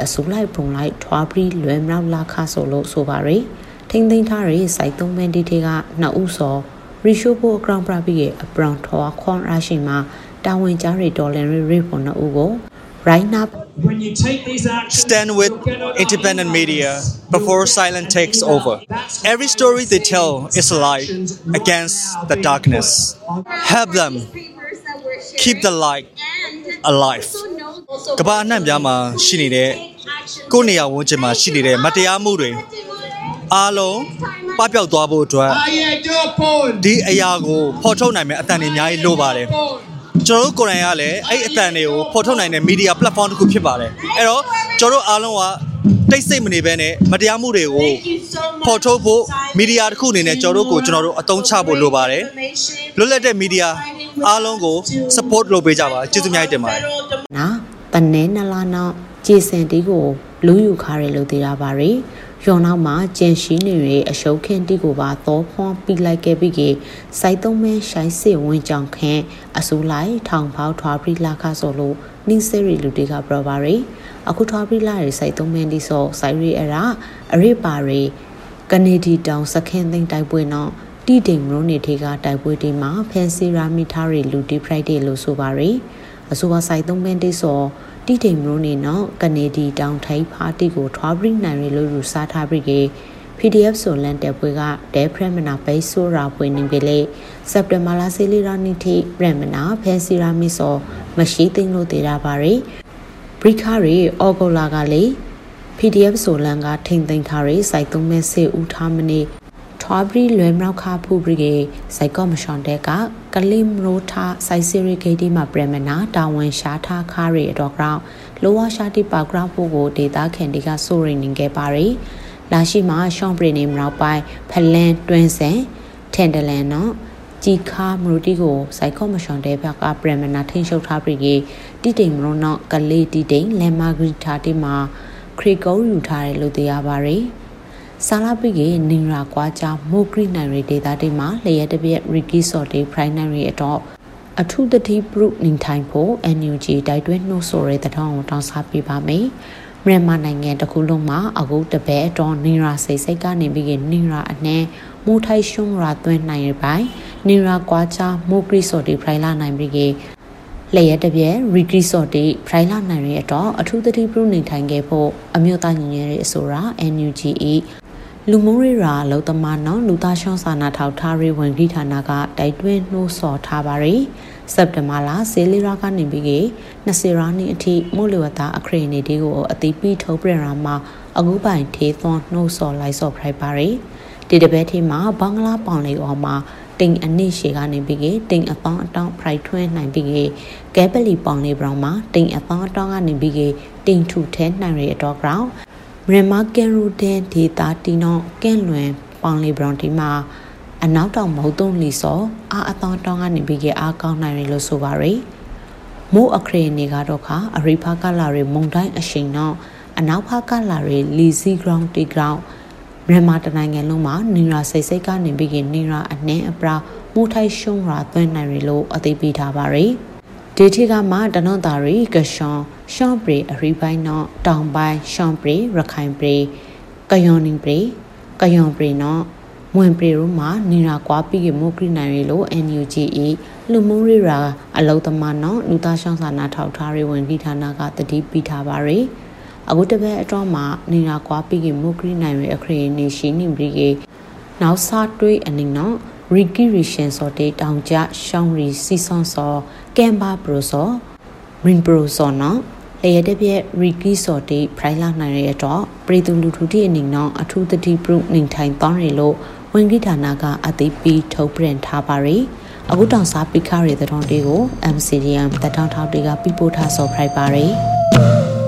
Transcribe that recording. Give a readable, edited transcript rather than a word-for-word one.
အစုလိုက်ပုံလိုက်ထွားပြီးလွယ်မြောက်လာခဆိုလို့ဆိုပါရယ်ထိန်းသိမ်းထားတဲ့စိုက်သုံးမန်ဒီတေကနှစ်ဦးစောရီရှိုဖို့အကောင်ပရာပြီးရဲ့အပရောင်ထွားခွန်ရရှိမှာတာဝန်ကြားတွေဒေါ်လန်ရီပေါ်နှစ်ဦးကို right now stand with independent media before silence takes over. Every story they tell is a light against the darkness. Help them keep the light alive. ကဘာအနှံ့ပြားမှာရှိနေတဲ့ကိုယ်နေရာဝန်းကျင်မှာရှိနေတဲ့မတရားမှုတွေအားလုံးပပျောက်သွားဖို့အတွက်ဒီအရာကိုဖော်ထုတ်နိုင်မယ့်အတန်တွေအများကြီးလိုပါတယ်ကျွန်တော်တို့ကိုယ်တိုင်ကလည်းအဲ့အတန်တွေကိုဖော်ထုတ်နိုင်တဲ့ media platform တစ်ခုဖြစ်ပါတယ်အဲ့တော့ကျွန်တော်တို့အားလုံးကတိတ်ဆိတ်မနေဘဲနဲ့မတရားမှုတွေကိုဖော်ထုတ်ဖို့ media တစ်ခုအနေနဲ့ကျွန်တော်တို့အသုံးချဖို့လိုပါတယ်လွတ်လပ်တဲ့ media အားလုံးကို support လုပ်ပေးကြပါကျေးဇူးအများကြီးတင်ပါတယ်နော်တနေနလာနော်ဂျေစန်တီကိုလူယူခါရလို့သိရပါရီရောနောက်မှာကျန်ရှိနေရဲ့အရှုပ်ခင်းတီကိုပါသောဖွန်ပြီးလိုက်ခဲ့ပြီးကစိုက်သုံးမဲရှိုင်းစစ်ဝင်ကြောင်ခင်းအစူလိုက်ထောင်ပေါထွားပြီးလာခဆိုလို့နင်းစရီလူတွေကပြောပါရီအခုထွားပြီးလာရဲ့စိုက်သုံးမဲဒီဆိုစိုက်ရီအရာအရိပါရီကနေဒီတောင်စခင်းသိမ်းတိုက်ပွဲနော်တီတိမ်မလို့နေထေကတိုက်ပွဲဒီမှာဖန်စီရာမီထားရီလူတီဖရိုက်ဒေလို့ဆိုပါရီအဆိုပါစိုက်သုံးမဲဒီဆိုတီတိမ်မလို့နေနော်ကနေဒီတောင်ထိုင်းဖာတီကိုထွားပြီးနိုင်ရလို့ယူစားထားပြီး PDF ဆိုလန်တဲ့ပွဲကဒဲဖရမနာပိတ်ဆိုရာပွဲနေပြီလေစက်တင်ဘာလစေလီရာနီတီပရမနာဖန်စီရာမီဆိုမရှိသိမ်းလို့တေတာပါရီဘရိခါရီအော်ဂိုလာကလေ PDF ဆိုလန်ကထိမ့်သိမ်းထားရီစိုက်သုံးမဲစေဦးထားမနေထွားပြီးလွယ်မြောက်ခဖူးပြီးစိုက်ကောမရှွန်တဲ့ကကလိမရိုထားစိုက်စီရီဂေတီမှာပရမနာတာဝန်ရှားထားခါရီအတော့ကောင်လိုဝါရှာတီပါဂရာဖို့ကိုဒေတာခန်ဒီကဆိုရင်နေခဲ့ပါရီလာရှိမှာရှောင်းပရီနေမြောက်ပိုင်းဖလန်တွင်းစင်ထန်ဒလန်နော်ជីခါမရူတီကိုစိုက်ကောမရှွန်တဲ့ဘက်ကပရမနာထိန်ရှုပ်ထားပြီးတီတိမ်မရိုနော်ကလေးတီတိမ်လမ်မာဂရီတာတီမှာခရီကောယူထားတယ်လို့သိရပါရီဆာလာပိကေနင်ရာကွာချာမိုဂရီနိုင်ရီဒေတာတိမှာလျက်တပြက်ရီကီစော်တေဖရိုင်းနိုင်ရီအတော့အထုတတိပရုနင်ထိုင်ဖို့ NUG တိုက်တွန်းနှိုးဆိုရဲတထောင်တောင်းစားပေးပါမယ်မြန်မာနိုင်ငံတစ်ခုလုံးမှာအခုတပည့်တော့နင်ရာစိတ်ကနေပြီးနင်ရာအနှဲမိုးထိုင်ရှုံးရာသွင်းနိုင်ရပိုင်းနင်ရာကွာချာမိုဂရီစော်တေဖရိုင်းလာနိုင်ပြီးလျက်တပြက်ရီကီစော်တေဖရိုင်းလာနိုင်ရီအတော့အထုတတိပရုနင်ထိုင်ခဲ့ဖို့အမျိုးသားညီညွတ်ရေးအစိုးရ NUG လူမိုးရီရာလောတမနောလူသားရှောင်းစာနာထောက်ထားရေးဝန်ကြီးဌာနကတိုက်တွန်းနှိုးဆော်ထားပါရီစက်တင်ဘာလစေလီရာကနေပြီး20ရာနှစ်အထိမို့လဝတာအခရီးနေဒီကိုအတိပိထုတ်ပြန်ရာမှာအခုပိုင်ထေသွန်နှိုးဆော်လိုက်ဆော့ဖရိုက်ပါရီဒီတပတ်ထိမှာဘင်္ဂလားပေါင်လေးအော်မှာတိမ်အနည်းရှေကနေပြီးတိမ်အပေါင်းအတောင်းဖရိုက်ထွန်းနိုင်ပြီးကဲပလီပေါင်လေးဘရောင်မှာတိမ်အပေါင်းအတောင်းကနေပြီးတိမ်ထူထဲနိုင်ရတော့ကောင်မြန်မာကန်ရူဒန်ဒေတာတီနောကန့်လွင်ပေါင်လီဘရောင်တီမှာအနောက်တောင်မဟုတ်သုံးလီစောအသောတောင်းကနေပြီးအားကောင်းနိုင်ရလို့ဆိုပါရယ်မိုးအခရေနေကတော့ခါအရိဖာကလာရီမုံတိုင်းအရှိန်တော့အနောက်ဖာကလာရီလီစီဂရောင်းတီဂရောင်းမြန်မာတနိုင်ငံလုံးမှာနင်ရာစိတ်ကနေပြီးနင်ရာအနှင်းအပရာမိုးထိုင်ရှုံးရာသွင်းနိုင်ရလို့အသိပေးထားပါရယ်ဒေတီကမှတနွန်တာရီကရှွန်ရှောင်းပရီအရိပိုင်းနော်တောင်ပိုင်းရှောင်းပရီရခိုင်ပရီကယွန်နင်းပရီကယွန်ပရီနော်မွန်ပရီတို့မှာနေရာကွာပြီးမိုးကရီနိုင်ရီလို့ NUG လူမိုးရီရာအလုံးသမားနော်လူသားရှောင်းစာနာထောက်ထားရေးဝန်ကြီးဌာနကတတိပိထားပါရီအခုတပည့်အတော့မှာနေရာကွာပြီးမိုးကရီနိုင်ရီအခရီးနေရှိနေပြီးနောက်စားတွေးအနေနော်ရီကီရီရှင်စောတေတောင်ကျရှောင်းရီစီဆွန်စောကမ်ဘာပရိုစောရင်ပရိုစောနော်လျက်တပြက်ရီကီစောတေဖရိုင်လာနိုင်ရတော့ပရိသူလူထုတိအနေနော်အထူးတတိပရုနေထိုင်တောင်းရလို့ဝန်ကြီးဌာနကအသိပေးထုတ်ပြန်ထားပါရီအခုတောင်စားပိခါရတဲ့တော်တွေကို MCDM တထောင်ထောက်တွေကပြပို့ထားစော်ဖရိုက်ပါရီ